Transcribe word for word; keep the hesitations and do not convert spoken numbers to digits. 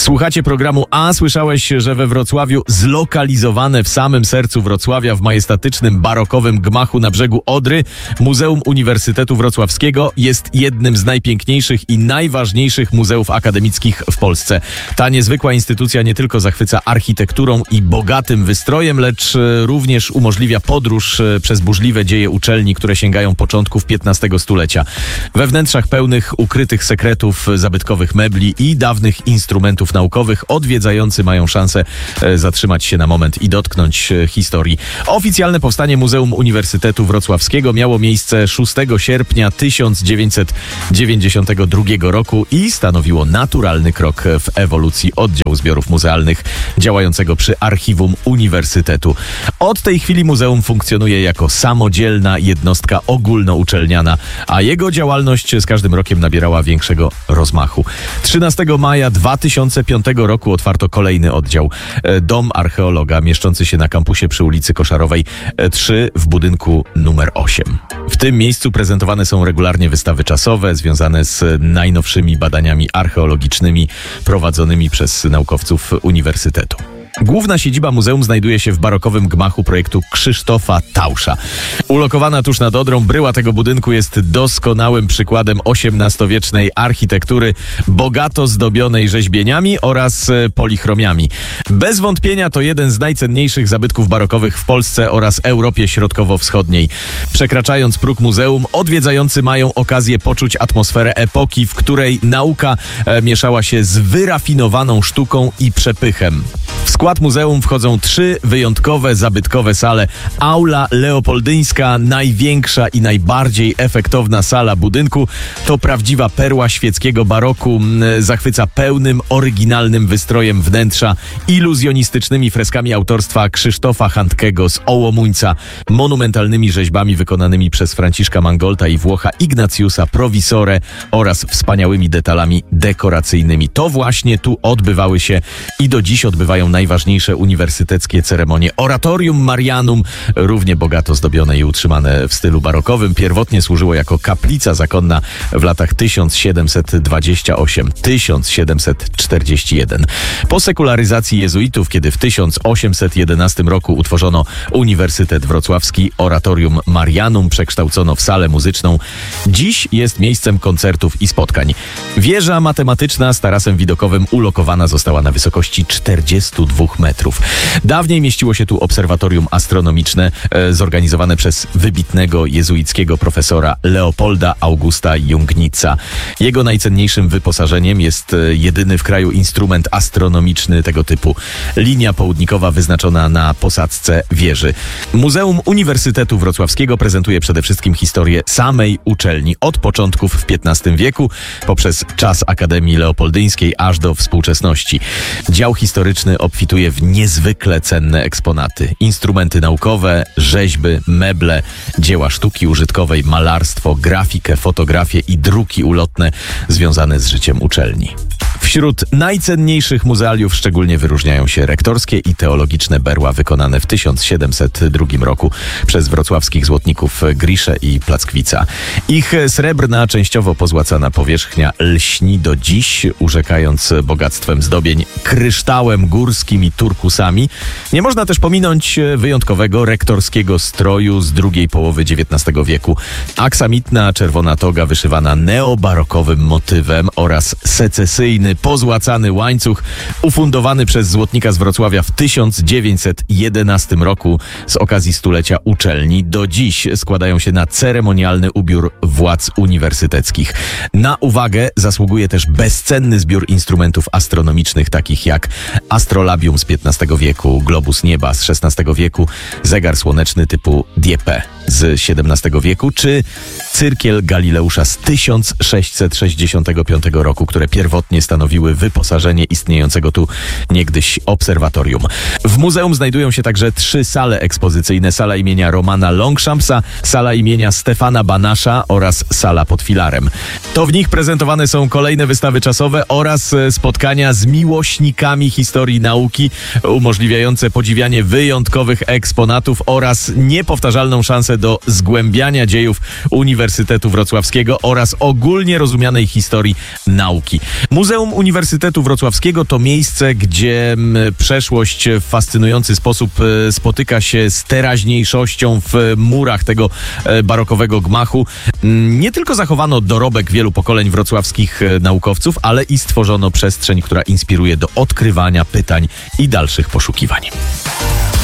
Słuchacie programu A. Słyszałeś, że we Wrocławiu, zlokalizowane w samym sercu Wrocławia, w majestatycznym, barokowym gmachu na brzegu Odry, Muzeum Uniwersytetu Wrocławskiego jest jednym z najpiękniejszych i najważniejszych muzeów akademickich w Polsce. Ta niezwykła instytucja nie tylko zachwyca architekturą i bogatym wystrojem, lecz również umożliwia podróż przez burzliwe dzieje uczelni, które sięgają początków piętnastego stulecia. We wnętrzach pełnych ukrytych sekretów, zabytkowych mebli i dawnych instrumentów naukowych odwiedzający mają szansę zatrzymać się na moment i dotknąć historii. Oficjalne powstanie Muzeum Uniwersytetu Wrocławskiego miało miejsce szóstego sierpnia tysiąc dziewięćset dziewięćdziesiątego drugiego roku i stanowiło naturalny krok w ewolucji oddziału zbiorów muzealnych działającego przy Archiwum Uniwersytetu. Od tej chwili muzeum funkcjonuje jako samodzielna jednostka ogólnouczelniana, a jego działalność z każdym rokiem nabierała większego rozmachu. trzynastego maja dwa tysiące piątego roku otwarto kolejny oddział. Dom archeologa mieszczący się na kampusie przy ulicy Koszarowej trzy w budynku numer osiem. W tym miejscu prezentowane są regularnie wystawy czasowe związane z najnowszymi badaniami archeologicznymi prowadzonymi przez naukowców Uniwersytetu. Główna siedziba muzeum znajduje się w barokowym gmachu projektu Krzysztofa Tausza. Ulokowana tuż nad Odrą, bryła tego budynku jest doskonałym przykładem osiemnastowiecznej architektury, bogato zdobionej rzeźbieniami oraz polichromiami. Bez wątpienia to jeden z najcenniejszych zabytków barokowych w Polsce oraz Europie Środkowo-Wschodniej. Przekraczając próg muzeum, odwiedzający mają okazję poczuć atmosferę epoki, w której nauka e, mieszała się z wyrafinowaną sztuką i przepychem. W skład muzeum wchodzą trzy wyjątkowe, zabytkowe sale. Aula Leopoldyńska, największa i najbardziej efektowna sala budynku, to prawdziwa perła świeckiego baroku. Zachwyca pełnym, oryginalnym wystrojem wnętrza, iluzjonistycznymi freskami autorstwa Krzysztofa Handkego z Ołomuńca, monumentalnymi rzeźbami wykonanymi przez Franciszka Mangolta i Włocha Ignatiusa Provisore oraz wspaniałymi detalami dekoracyjnymi. To właśnie tu odbywały się i do dziś odbywają najważniejsze uniwersyteckie ceremonie. Oratorium Marianum, równie bogato zdobione i utrzymane w stylu barokowym, pierwotnie służyło jako kaplica zakonna w latach tysiąc siedemset dwadzieścia osiem do tysiąc siedemset czterdzieści jeden. Po sekularyzacji jezuitów, kiedy w tysiąc osiemset jedenastym roku utworzono Uniwersytet Wrocławski, Oratorium Marianum przekształcono w salę muzyczną. Dziś jest miejscem koncertów i spotkań. Wieża matematyczna z tarasem widokowym ulokowana została na wysokości czterdziestu dwóch metrów. Dawniej mieściło się tu obserwatorium astronomiczne e, zorganizowane przez wybitnego jezuickiego profesora Leopolda Augusta Jungnica. Jego najcenniejszym wyposażeniem jest e, jedyny w kraju instrument astronomiczny tego typu. Linia południkowa wyznaczona na posadzce wieży. Muzeum Uniwersytetu Wrocławskiego prezentuje przede wszystkim historię samej uczelni od początków w piętnastym wieku poprzez czas Akademii Leopoldyńskiej aż do współczesności. Dział historyczny obfituje w niezwykle cenne eksponaty. Instrumenty naukowe, rzeźby, meble, dzieła sztuki użytkowej, malarstwo, grafikę, fotografię i druki ulotne związane z życiem uczelni. Wśród najcenniejszych muzealiów szczególnie wyróżniają się rektorskie i teologiczne berła wykonane w tysiąc siedemset drugim roku przez wrocławskich złotników Griszę i Plackwica. Ich srebrna, częściowo pozłacana powierzchnia lśni do dziś, urzekając bogactwem zdobień, kryształem górskim i turkusami. Nie można też pominąć wyjątkowego rektorskiego stroju z drugiej połowy dziewiętnastego wieku. Aksamitna czerwona toga wyszywana neobarokowym motywem oraz secesyjny, pozłacany łańcuch ufundowany przez złotnika z Wrocławia w tysiąc dziewięćset jedenastym roku z okazji stulecia uczelni do dziś składają się na ceremonialny ubiór władz uniwersyteckich. Na uwagę zasługuje też bezcenny zbiór instrumentów astronomicznych takich jak astrolabium z piętnastego wieku, globus nieba z szesnastego wieku, zegar słoneczny typu Dieppe z siedemnastego wieku, czy cyrkiel Galileusza z tysiąc sześćset sześćdziesiątego piątego roku, które pierwotnie stanowiły wyposażenie istniejącego tu niegdyś obserwatorium. W muzeum znajdują się także trzy sale ekspozycyjne: sala imienia Romana Longshampsa, sala imienia Stefana Banasza oraz sala pod filarem. To w nich prezentowane są kolejne wystawy czasowe oraz spotkania z miłośnikami historii nauki, umożliwiające podziwianie wyjątkowych eksponatów oraz niepowtarzalną szansę do zgłębiania dziejów Uniwersytetu Wrocławskiego oraz ogólnie rozumianej historii nauki. Muzeum Uniwersytetu Wrocławskiego to miejsce, gdzie przeszłość w fascynujący sposób spotyka się z teraźniejszością w murach tego barokowego gmachu. Nie tylko zachowano dorobek wielu pokoleń wrocławskich naukowców, ale i stworzono przestrzeń, która inspiruje do odkrywania pytań i dalszych poszukiwań.